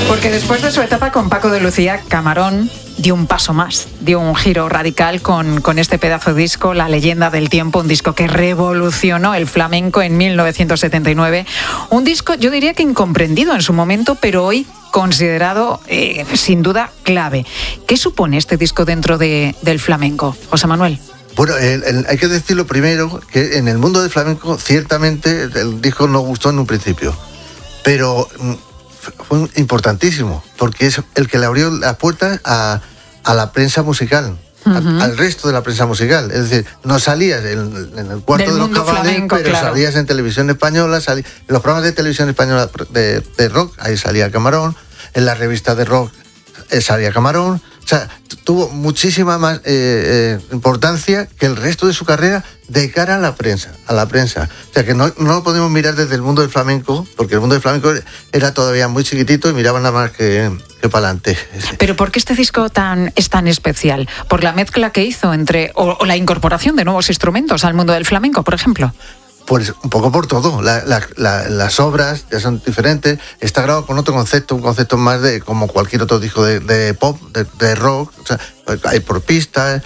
Porque después de su etapa con Paco de Lucía, Camarón dio un paso más, dio un giro radical con este pedazo de disco, La leyenda del tiempo, un disco que revolucionó el flamenco en 1979. Un disco, yo diría que incomprendido en su momento, pero hoy considerado sin duda clave. ¿Qué supone este disco dentro del flamenco, José Manuel? Bueno, hay que decirlo primero, que en el mundo del flamenco ciertamente el disco no gustó en un principio, pero fue importantísimo, porque es el que le abrió las puertas a la prensa musical, al resto de la prensa musical. Es decir, no salías en el cuarto de los cabales, pero claro, salías en televisión española, en los programas de televisión española de rock, ahí salía Camarón, en las revistas de rock salía Camarón. O sea, tuvo muchísima más importancia que el resto de su carrera de cara a la prensa. O sea, que no lo podemos mirar desde el mundo del flamenco, porque el mundo del flamenco era todavía muy chiquitito y miraban nada más que para adelante. Pero ¿por qué este disco es tan especial? ¿Por la mezcla que hizo o la incorporación de nuevos instrumentos al mundo del flamenco, por ejemplo? Pues un poco por todo. Las obras ya son diferentes. Está grabado con otro concepto, un concepto más de como cualquier otro disco de pop, de rock. O sea, hay por pistas.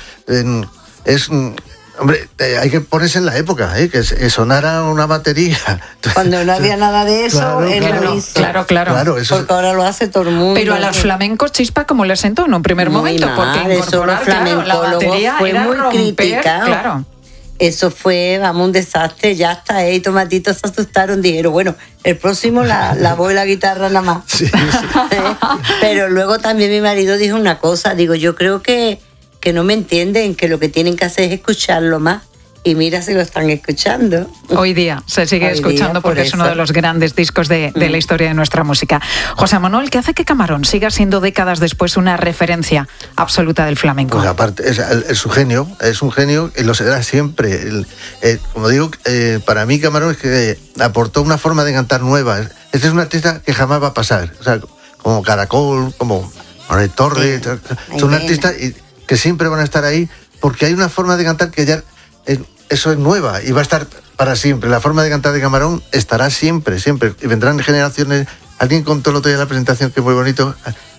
Hombre, hay que ponerse en la época, que sonara una batería. Cuando no había nada de eso, él lo hizo. Claro. Eso porque ahora lo hace todo el mundo. Pero a los flamencos, Chispa, ¿cómo les sentó en un primer momento? Porque incorporar la batería fue era muy criticado. Claro. Eso fue, un desastre, ya está, y Tomatitos se asustaron, dijeron, bueno, el próximo la voz y la guitarra nada más. Sí. Pero luego también mi marido dijo una cosa, digo, yo creo que no me entienden, que lo que tienen que hacer es escucharlo más. Y mira si lo están escuchando. Hoy día se sigue escuchando porque es uno de los grandes discos de la historia de nuestra música. José Manuel, ¿qué hace que Camarón siga siendo décadas después una referencia absoluta del flamenco? Pues aparte, es un genio y lo será siempre. Como digo, para mí Camarón es que aportó una forma de cantar nueva. Este es un artista que jamás va a pasar. O sea, como Caracol, como Manuel Torres, son artistas que siempre van a estar ahí porque hay una forma de cantar que ya... Eso es nueva y va a estar para siempre. La forma de cantar de Camarón estará siempre. Y vendrán generaciones. Alguien contó el otro día en la presentación, que es muy bonito,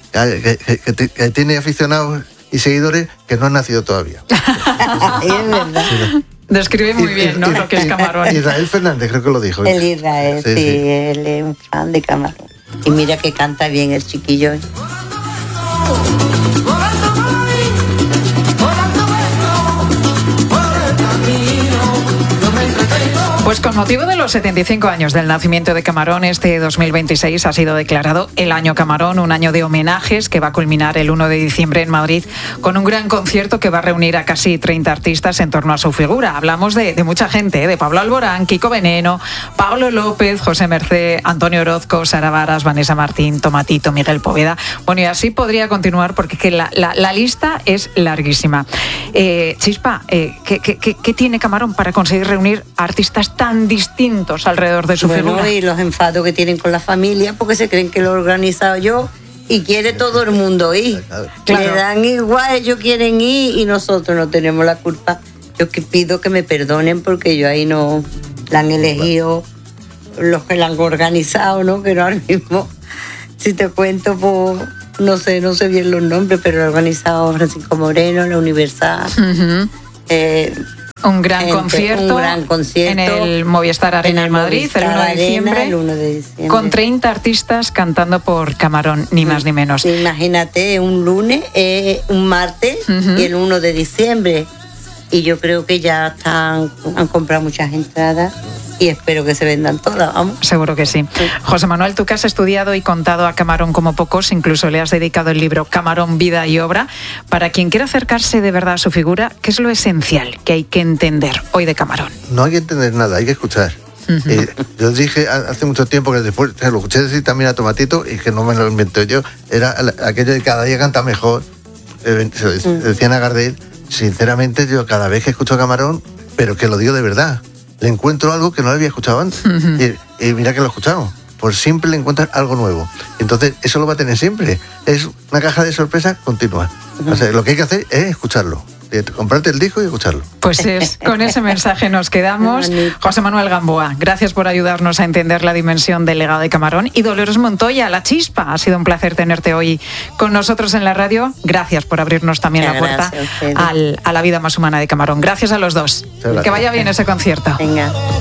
que tiene aficionados y seguidores que no han nacido todavía. Es verdad. Sí. Describe muy bien, ¿no? Lo que es Camarón. Israel Fernández creo que lo dijo. El Israel, sí, él es un fan de Camarón. Y mira que canta bien el chiquillo. Pues con motivo de los 75 años del nacimiento de Camarón, este 2026 ha sido declarado el Año Camarón, un año de homenajes que va a culminar el 1 de diciembre en Madrid con un gran concierto que va a reunir a casi 30 artistas en torno a su figura. Hablamos de mucha gente, de Pablo Alborán, Kiko Veneno, Pablo López, José Mercé, Antonio Orozco, Sara Varas, Vanessa Martín, Tomatito, Miguel Poveda. Bueno, y así podría continuar porque que la lista es larguísima. Chispa, ¿qué tiene Camarón para conseguir reunir artistas tan distintos alrededor de su figura? Y los enfados que tienen con la familia porque se creen que lo he organizado yo y quiere todo el mundo ir. Claro. Le dan igual, ellos quieren ir y nosotros no tenemos la culpa. Yo que pido que me perdonen porque yo ahí no la han elegido los que la han organizado, ¿no? Pero ahora mismo, si te cuento, pues no sé bien los nombres, pero lo ha organizado Francisco Moreno, la Universal. Un gran concierto en el Movistar Arena en Madrid, el 1 de diciembre, con 30 artistas cantando por Camarón, ni más ni menos. Imagínate, un lunes, un martes y el 1 de diciembre. Y yo creo que ya han comprado muchas entradas y espero que se vendan todas, vamos. Seguro que sí. José Manuel, tú que has estudiado y contado a Camarón como pocos, incluso le has dedicado el libro Camarón, vida y obra. Para quien quiera acercarse de verdad a su figura, ¿qué es lo esencial que hay que entender hoy de Camarón? No hay que entender nada, hay que escuchar. Yo dije hace mucho tiempo que después lo escuché decir también a Tomatito y que no me lo inventé yo, era aquello de cada día canta mejor, se decían a Gardel. Sinceramente, yo cada vez que escucho a Camarón, pero que lo digo de verdad, le encuentro algo que no lo había escuchado antes. Y mira que lo he escuchado. Por siempre le encuentras algo nuevo. Entonces, eso lo va a tener siempre. Es una caja de sorpresas continua. O sea, lo que hay que hacer es escucharlo. de comprarte el disco y escucharlo. Pues con ese mensaje nos quedamos. José Manuel Gamboa, gracias por ayudarnos a entender la dimensión del legado de Camarón. Y Dolores Montoya, La Chispa, ha sido un placer tenerte hoy con nosotros en la radio. Gracias por abrirnos también la puerta a la vida más humana de Camarón. Gracias a los dos. Que vaya bien ese concierto. Venga.